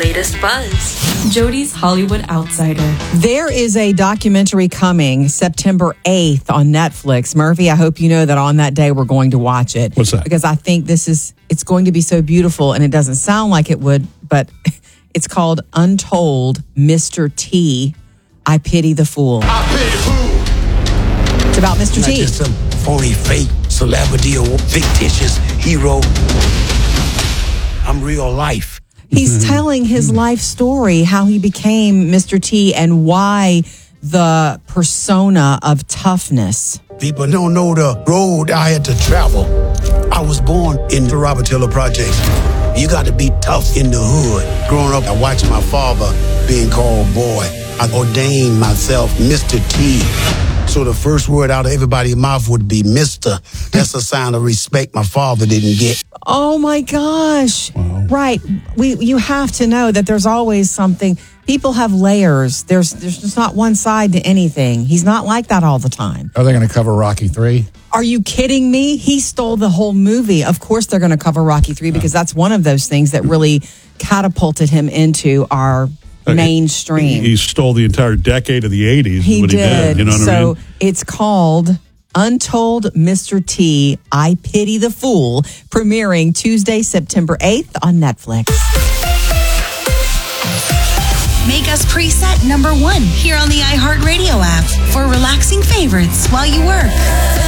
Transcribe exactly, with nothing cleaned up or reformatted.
latest buzz. Jody's Hollywood Outsider. There is a documentary coming September eighth on Netflix. Murphy, I hope you know that on that day we're going to watch it. What's that? Because I think this is, it's going to be so beautiful, and it doesn't sound like it would, but it's called Untold Mister T. I Pity the Fool. I pity the fool. It's about Mister Not T. just some phony fake celebrity or fictitious hero. I'm real life. He's telling his life story, how he became Mister T and why the persona of toughness. People don't know the road I had to travel. I was born in the Robertillo Projects. You got to be tough in the hood. Growing up, I watched my father being called boy. I ordained myself Mister T. So the first word out of everybody's mouth would be Mister That's a sign of respect my father didn't get. Oh my gosh. Wow. Right. We you have to know that there's always something. People have layers. There's there's just not one side to anything. He's not like that all the time. Are they going to cover Rocky three? Are you kidding me? He stole the whole movie. Of course they're going to cover Rocky three because that's one of those things that really catapulted him into our mainstream. He, he stole the entire decade of the eighties. He what did. He did. You know what so I mean? It's called Untold Mister T. I Pity the Fool, premiering Tuesday, September eighth on Netflix. Make us preset number one here on the iHeartRadio app for relaxing favorites while you work.